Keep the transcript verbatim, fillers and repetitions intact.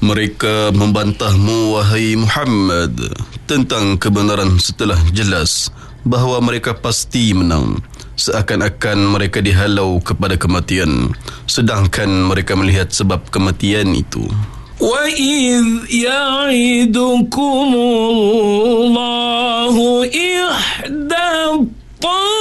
Mereka membantahmu, wahai Muhammad, tentang kebenaran setelah jelas bahawa mereka pasti menang, seakan-akan mereka dihalau kepada kematian, sedangkan mereka melihat sebab kematian itu. وَإِذْ يَعِدُكُمُ اللَّهُ إِحْدَى الطَّائِفَتَيْنِ